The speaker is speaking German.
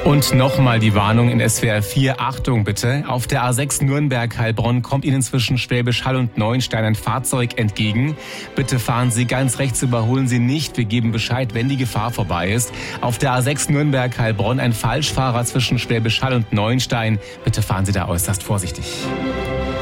Und nochmal die Warnung in SWR 4. Achtung bitte. Auf der A6 Nürnberg-Heilbronn kommt Ihnen zwischen Schwäbisch Hall und Neuenstein ein Fahrzeug entgegen. Bitte fahren Sie ganz rechts, überholen Sie nicht. Wir geben Bescheid, wenn die Gefahr vorbei ist. Auf der A6 Nürnberg-Heilbronn ein Falschfahrer zwischen Schwäbisch Hall und Neuenstein. Bitte fahren Sie da äußerst vorsichtig.